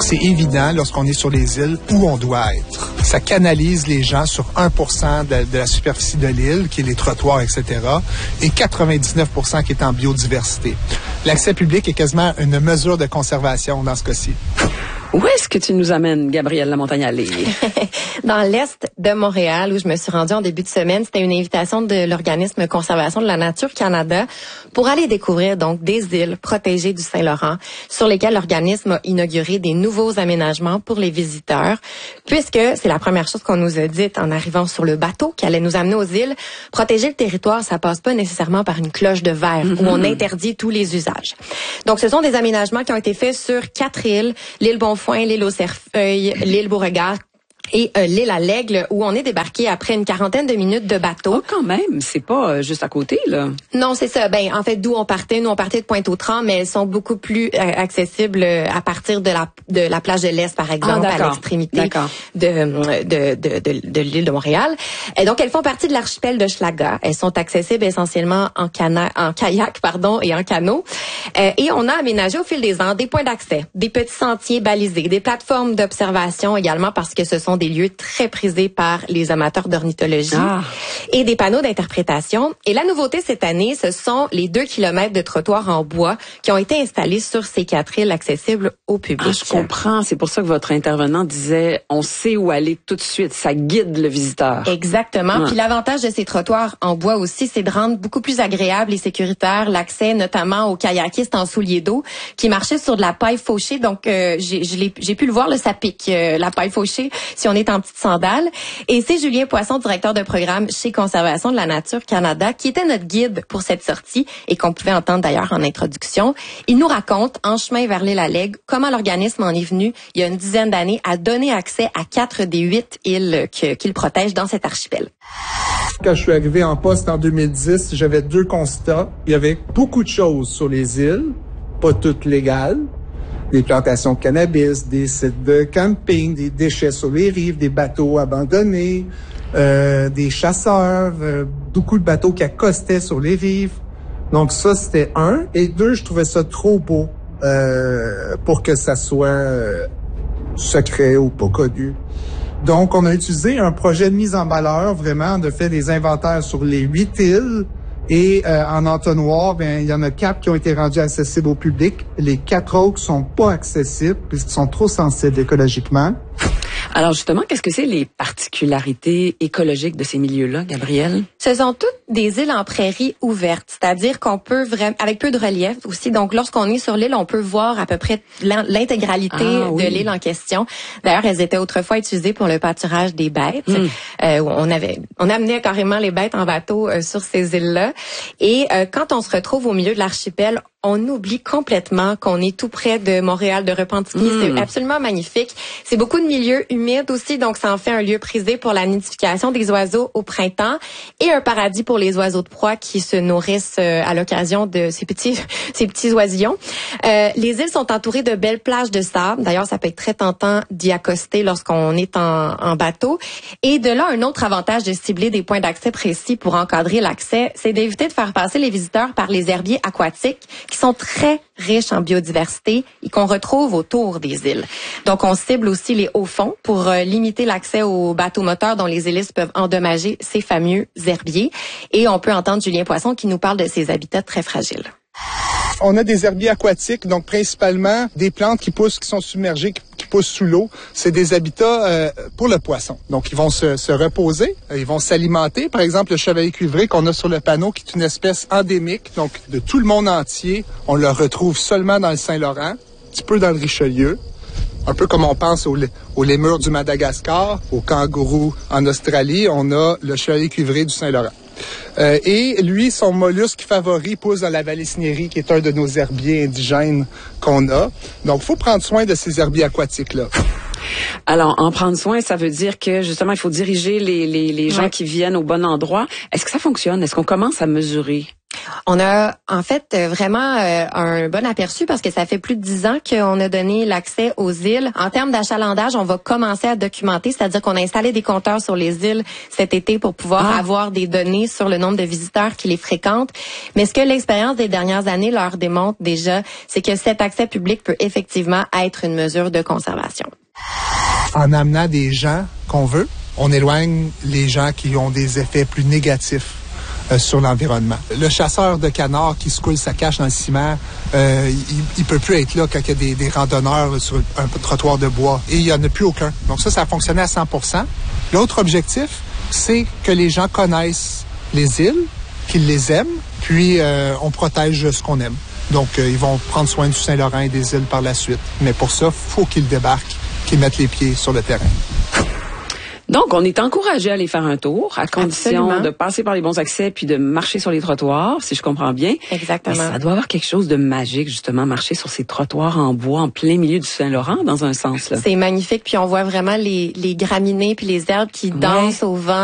c'est évident lorsqu'on est sur les îles où on doit être. Ça canalise les gens sur 1% de la superficie de l'île, qui est les trottoirs, etc., et 99% qui est en biodiversité. L'accès public est quasiment une mesure de conservation dans ce cas-ci. Où est-ce que tu nous amènes, Gabrielle Lamontagne-Allé? Dans l'est de Montréal, où je me suis rendue en début de semaine, c'était une invitation de l'organisme Conservation de la Nature Canada pour aller découvrir donc des îles protégées du Saint-Laurent sur lesquelles l'organisme a inauguré des nouveaux aménagements pour les visiteurs, puisque c'est la première chose qu'on nous a dite en arrivant sur le bateau qui allait nous amener aux îles. Protéger le territoire, ça passe pas nécessairement par une cloche de verre où on interdit tous les usages. Donc, ce sont des aménagements qui ont été faits sur 4 îles, l'île Bonfoy, l'île aux Cerfeuilles, l'île Beauregard et l'île à l'Aigle, où on est débarqué après une 40aine de minutes de bateau. Oh, quand même, c'est pas juste à côté, là. Non, c'est ça. Ben, en fait, d'où on partait, nous on partait de Pointe-aux-Trembles, mais elles sont beaucoup plus accessibles à partir de la plage de l'Est, par exemple, à l'extrémité de l'île de Montréal. Et donc, elles font partie de l'archipel de Schlaga. Elles sont accessibles essentiellement en kayak, et en canot. Et on a aménagé au fil des ans des points d'accès, des petits sentiers balisés, des plateformes d'observation également, parce que ce sont des lieux très prisés par les amateurs d'ornithologie et des panneaux d'interprétation. Et la nouveauté cette année, ce sont les 2 kilomètres de trottoirs en bois qui ont été installés sur ces 4 îles accessibles au public. Ah, je comprends. C'est pour ça que votre intervenant disait, on sait où aller tout de suite. Ça guide le visiteur. Exactement. Puis l'avantage de ces trottoirs en bois aussi, c'est de rendre beaucoup plus agréable et sécuritaire l'accès notamment aux kayakistes en souliers d'eau qui marchaient sur de la paille fauchée. Donc, j'ai pu le voir, là, ça pique, la paille fauchée, si on est en petites sandales. Et c'est Julien Poisson, directeur de programme chez Conservation de la Nature Canada, qui était notre guide pour cette sortie et qu'on pouvait entendre d'ailleurs en introduction. Il nous raconte, en chemin vers l'île à l'Aigle, comment l'organisme en est venu, il y a une dizaine d'années, à donner accès à 4 des 8 îles qu'il protège dans cet archipel. Quand je suis arrivé en poste en 2010, j'avais 2 constats. Il y avait beaucoup de choses sur les îles, pas toutes légales. Des plantations de cannabis, des sites de camping, des déchets sur les rives, des bateaux abandonnés, des chasseurs, beaucoup de bateaux qui accostaient sur les rives. Donc ça, c'était 1. Et 2, je trouvais ça trop beau pour que ça soit secret ou pas connu. Donc, on a utilisé un projet de mise en valeur, vraiment. On a fait des inventaires sur les 8 îles. Et en entonnoir, il y en a 4 qui ont été rendus accessibles au public. Les 4 autres sont pas accessibles puisqu'ils sont trop sensibles écologiquement. Alors justement, qu'est-ce que c'est les particularités écologiques de ces milieux-là, Gabrielle? Ce sont toutes des îles en prairie ouvertes, c'est-à-dire qu'on peut vraiment, avec peu de relief aussi, donc lorsqu'on est sur l'île, on peut voir à peu près l'intégralité de l'île en question. D'ailleurs, elles étaient autrefois utilisées pour le pâturage des bêtes. On amenait carrément les bêtes en bateau sur ces îles-là. Et quand on se retrouve au milieu de l'archipel, on oublie complètement qu'on est tout près de Montréal, de Repentigny. C'est absolument magnifique. C'est beaucoup de milieux humides aussi, donc ça en fait un lieu prisé pour la nidification des oiseaux au printemps et un paradis pour les oiseaux de proie qui se nourrissent à l'occasion de ces petits oisillons. Les îles sont entourées de belles plages de sable. D'ailleurs, ça peut être très tentant d'y accoster lorsqu'on est en bateau. Et de là, un autre avantage de cibler des points d'accès précis pour encadrer l'accès, c'est d'éviter de faire passer les visiteurs par les herbiers aquatiques qui sont très riches en biodiversité et qu'on retrouve autour des îles. Donc, on cible aussi les hauts fonds pour limiter l'accès aux bateaux moteurs dont les hélices peuvent endommager ces fameux herbiers. Et on peut entendre Julien Poisson qui nous parle de ces habitats très fragiles. On a des herbiers aquatiques, donc principalement des plantes qui sont submergées, qui poussent sous l'eau. C'est des habitats pour le poisson. Donc, ils vont se reposer, ils vont s'alimenter. Par exemple, le chevalet cuivré qu'on a sur le panneau, qui est une espèce endémique, donc de tout le monde entier. On le retrouve seulement dans le Saint-Laurent, un petit peu dans le Richelieu. Un peu comme on pense aux lémurs du Madagascar, aux kangourous en Australie, on a le chevalet cuivré du Saint-Laurent. Et lui, son mollusque favori pousse dans la Vallisnérie, qui est un de nos herbiers indigènes qu'on a. Donc, il faut prendre soin de ces herbiers aquatiques-là. Alors, en prendre soin, ça veut dire que, justement, il faut diriger les gens qui viennent au bon endroit. Est-ce que ça fonctionne? Est-ce qu'on commence à mesurer? On a en fait vraiment un bon aperçu parce que ça fait plus de 10 ans qu'on a donné l'accès aux îles. En termes d'achalandage, on va commencer à documenter, c'est-à-dire qu'on a installé des compteurs sur les îles cet été pour pouvoir avoir des données sur le nombre de visiteurs qui les fréquentent. Mais ce que l'expérience des dernières années leur démontre déjà, c'est que cet accès public peut effectivement être une mesure de conservation. En amenant des gens qu'on veut, on éloigne les gens qui ont des effets plus négatifs sur l'environnement. Le chasseur de canards qui se coule sa cache dans le ciment, il peut plus être là quand il y a des randonneurs sur un trottoir de bois. Et il n'y en a plus aucun. Donc ça a fonctionné à 100%. L'autre objectif, c'est que les gens connaissent les îles, qu'ils les aiment, puis on protège ce qu'on aime. Donc ils vont prendre soin du Saint-Laurent et des îles par la suite. Mais pour ça, faut qu'ils débarquent, qu'ils mettent les pieds sur le terrain. Donc, on est encouragé à aller faire un tour, à condition Absolument. de passer par les bons accès puis de marcher sur les trottoirs, si je comprends bien. Exactement. Mais ça doit avoir quelque chose de magique, justement, marcher sur ces trottoirs en bois, en plein milieu du Saint-Laurent, dans un sens, là. C'est magnifique, puis on voit vraiment les graminées puis les herbes qui dansent au vent.